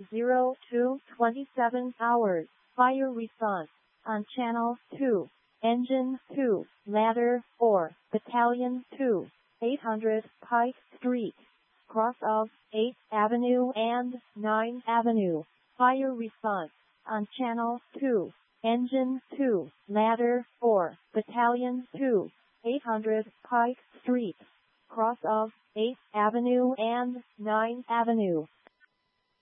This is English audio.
0 to 27 hours. Fire response on Channel 2. Engine 2, Ladder 4, Battalion 2, 800 Pike Street, cross of 8th Avenue and 9th Avenue. Fire response on Channel 2. Engine 2, Ladder 4, Battalion 2, 800 Pike Street, cross of 8th Avenue and 9th Avenue.